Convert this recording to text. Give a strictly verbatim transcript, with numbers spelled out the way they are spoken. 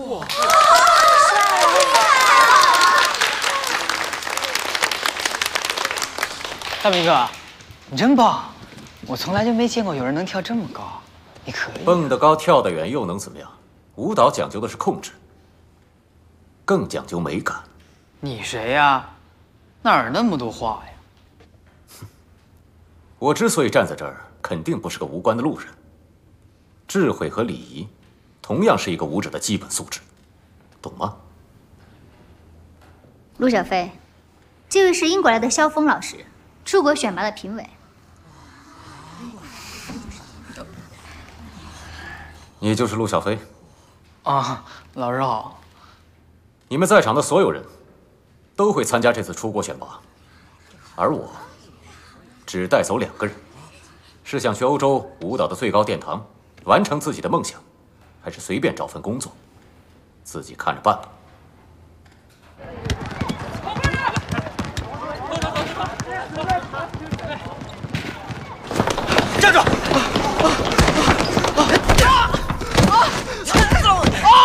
哇！大明哥，你真棒！我从来就没见过有人能跳这么高，你可以。 蹦得高，跳得远又能怎么样？舞蹈讲究的是控制，更讲究美感。 你谁呀？哪儿那么多话呀？ 我之所以站在这儿，肯定不是个无关的路人。智慧和礼仪，同样是一个舞者的基本素质，懂吗？ 陆小飞，这位是英国来的萧峰老师，出国选拔的评委。 你就是陆小飞？ 啊，老师好。 你们在场的所有人，都会参加这次出国选拔，而我只带走两个人，是想去欧洲舞蹈的最高殿堂，完成自己的梦想，还是随便找份工作，自己看着办吧。 站住！